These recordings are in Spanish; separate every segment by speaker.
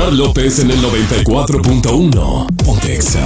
Speaker 1: César López en el 94.1. Ponte Exa.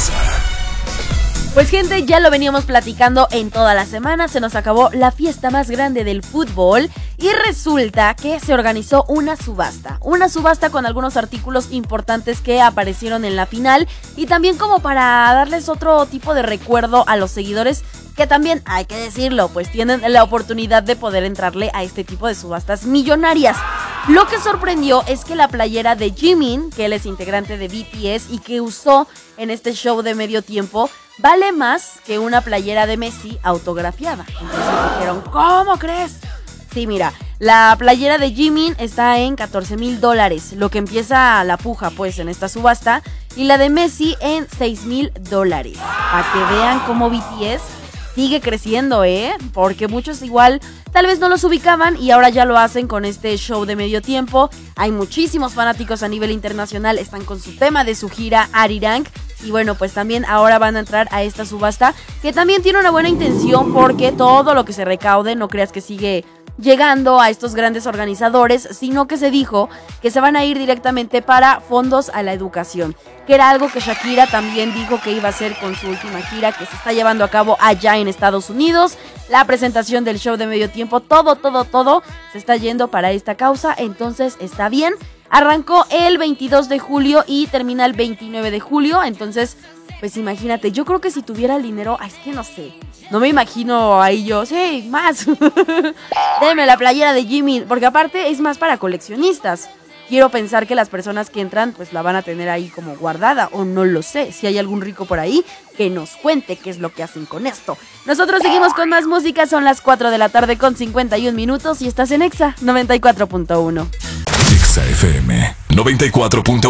Speaker 2: Pues gente, ya lo veníamos platicando en toda la semana, se nos acabó la fiesta más grande del fútbol y resulta que se organizó una subasta con algunos artículos importantes que aparecieron en la final y también como para darles otro tipo de recuerdo a los seguidores que también, hay que decirlo, pues tienen la oportunidad de poder entrarle a este tipo de subastas millonarias. Lo que sorprendió es que la playera de Jimin, que él es integrante de BTS y que usó en este show de medio tiempo, vale más que una playera de Messi autografiada. Entonces dijeron, ¿cómo crees? Sí, mira, la playera de Jimin está en $14,000, lo que empieza la puja pues en esta subasta, y la de Messi en $6,000. Para que vean cómo BTS sigue creciendo, porque muchos igual tal vez no los ubicaban y ahora ya lo hacen con este show de medio tiempo. Hay muchísimos fanáticos a nivel internacional, están con su tema de su gira Arirang. Y bueno, pues también ahora van a entrar a esta subasta, que también tiene una buena intención, porque todo lo que se recaude, no creas que sigue llegando a estos grandes organizadores, sino que se dijo que se van a ir directamente para fondos a la educación, que era algo que Shakira también dijo que iba a hacer con su última gira que se está llevando a cabo allá en Estados Unidos. La presentación del show de medio tiempo, todo se está yendo para esta causa, entonces está bien. Arrancó el 22 de julio y termina el 29 de julio, entonces, pues imagínate, yo creo que si tuviera el dinero, es que no sé, no me imagino ahí yo, sí, más, déme la playera de Jimmy, porque aparte es más para coleccionistas. Quiero pensar que las personas que entran, pues la van a tener ahí como guardada, o no lo sé, si hay algún rico por ahí, que nos cuente qué es lo que hacen con esto. Nosotros seguimos con más música, son las 4 de la tarde con 51 minutos y estás en Exa 94.1.
Speaker 1: Exa FM 94.1.